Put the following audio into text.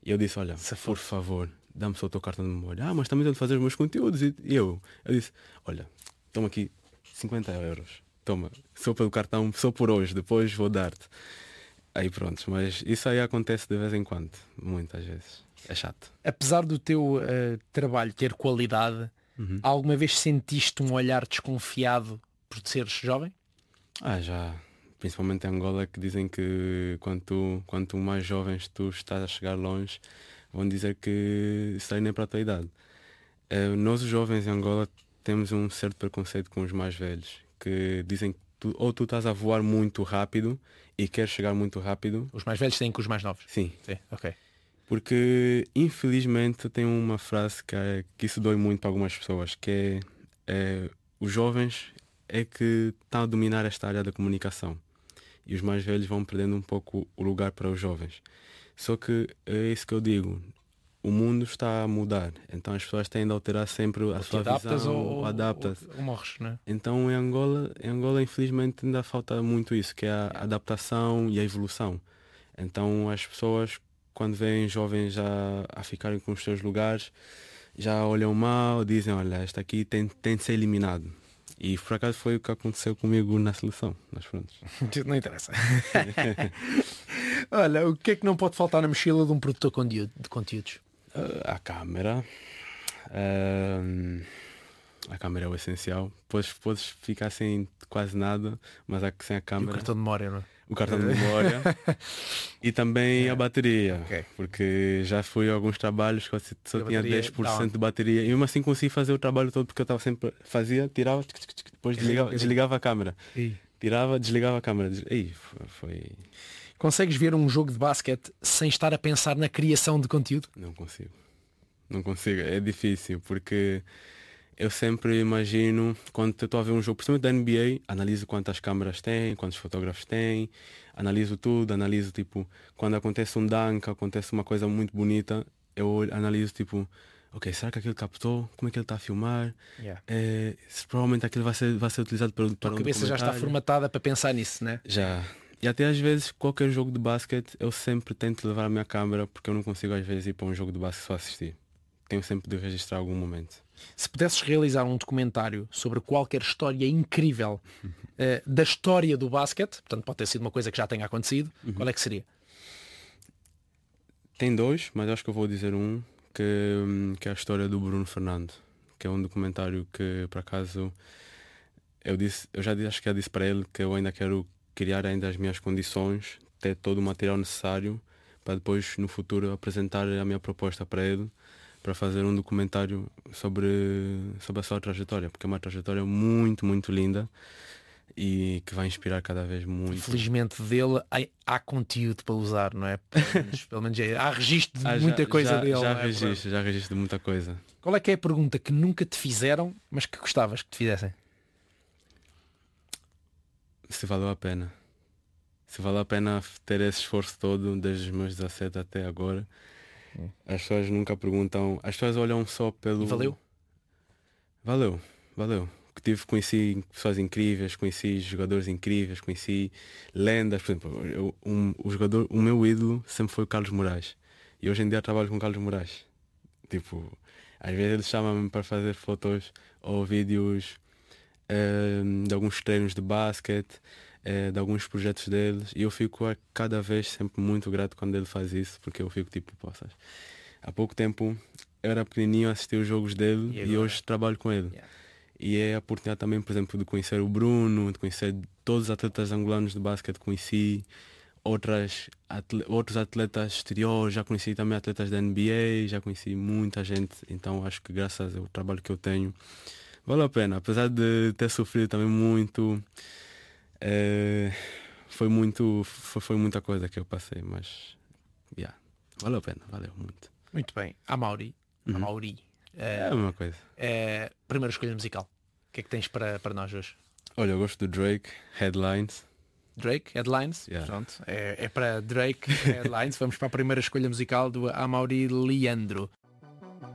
E eu disse, olha, por favor, dá-me só o teu cartão de memória. Mas também tenho de fazer os meus conteúdos. E eu disse, olha, toma aqui 50€. Toma, só pelo cartão, só por hoje, depois vou dar-te. Aí pronto, mas isso aí acontece de vez em quando, muitas vezes. É chato. Apesar do teu trabalho ter qualidade, alguma vez sentiste um olhar desconfiado por seres jovem? Já. Principalmente em Angola, que dizem que quanto mais jovens tu estás a chegar longe, vão dizer que isso aí nem é para a tua idade. Nós os jovens em Angola temos um certo preconceito com os mais velhos, que dizem que ou tu estás a voar muito rápido e queres chegar muito rápido. Os mais velhos têm com os mais novos? Sim. Sim, ok. Porque infelizmente tem uma frase que isso dói muito para algumas pessoas, que é os jovens é que estão a dominar esta área da comunicação. E os mais velhos vão perdendo um pouco o lugar para os jovens. Só que é isso que eu digo. O mundo está a mudar. Então as pessoas têm de alterar sempre a sua visão. Ou adaptas. Ou morres, não é? Então em Angola infelizmente ainda falta muito isso, que é a adaptação e a evolução. Então as pessoas, quando veem jovens a ficarem com os seus lugares, já olham mal, dizem, olha, este aqui tem de ser eliminado. E por acaso foi o que aconteceu comigo na seleção, nas frontes. Não interessa. Olha, o que é que não pode faltar na mochila de um produtor de conteúdos? A câmera. A câmera é o essencial. Podes ficar sem quase nada, mas sem a câmera. E o cartão de memória, não é? O cartão de memória. E também a bateria. Okay. Porque já fui a alguns trabalhos que eu só tinha 10% de bateria. E mesmo assim consegui fazer o trabalho todo, porque eu estava sempre. Tirava, depois desligava a câmera. Tirava, desligava a câmera. Foi. Consegues ver um jogo de basquete sem estar a pensar na criação de conteúdo? Não consigo. É difícil, porque eu sempre imagino, quando eu estou a ver um jogo, principalmente da NBA, analiso quantas câmeras tem, quantos fotógrafos tem, analiso tudo, analiso quando acontece um dunk, acontece uma coisa muito bonita, eu analiso ok, será que aquilo captou? Como é que ele está a filmar? Provavelmente aquilo vai ser utilizado para a cabeça já está formatada para pensar nisso, né? Já. E até às vezes, qualquer jogo de basquete, eu sempre tento levar a minha câmera, porque eu não consigo às vezes ir para um jogo de basquete só assistir. Tenho sempre de registrar algum momento. Se pudesses realizar um documentário sobre qualquer história incrível da história do basquete, portanto pode ter sido uma coisa que já tenha acontecido, qual é que seria? Tem dois, mas acho que eu vou dizer um, que é a história do Bruno Fernando, que é um documentário que, por acaso, acho que já disse para ele que eu ainda quero criar ainda as minhas condições, ter todo o material necessário para depois no futuro apresentar a minha proposta para ele, para fazer um documentário sobre a sua trajetória, porque é uma trajetória muito, muito linda e que vai inspirar cada vez muito. Felizmente dele há conteúdo para usar, não é? Pelo menos há registro de muita coisa dele. Já registro de muita coisa. Qual é que é a pergunta que nunca te fizeram, mas que gostavas que te fizessem? Se valeu a pena. Se valeu a pena ter esse esforço todo, desde os meus 17 até agora. As pessoas nunca perguntam. As pessoas olham só pelo... E valeu? Valeu. Conheci pessoas incríveis, conheci jogadores incríveis, conheci lendas. Por exemplo, o meu ídolo sempre foi o Carlos Moraes. E hoje em dia trabalho com o Carlos Moraes. Às vezes ele chama-me para fazer fotos ou vídeos de alguns treinos de basquete, de alguns projetos deles, e eu fico a cada vez sempre muito grato quando ele faz isso, porque eu fico poças. Há pouco tempo eu era pequenininho a assistir os jogos dele e hoje trabalho com ele. E é a oportunidade também, por exemplo, de conhecer o Bruno, de conhecer todos os atletas angolanos de basquete que conheci, outros atletas exteriores, já conheci também atletas da NBA, já conheci muita gente, então acho que graças ao trabalho que eu tenho vale a pena, apesar de ter sofrido também muito. Foi muita coisa que eu passei, mas valeu a pena, valeu muito. Muito bem. Amaury. É a mesma coisa. Primeira escolha musical. O que é que tens para nós hoje? Olha, eu gosto do Drake, Headlines. Drake, Headlines? Yeah. Pronto. É para Drake, Headlines. Vamos para a primeira escolha musical do Amaury Leandro.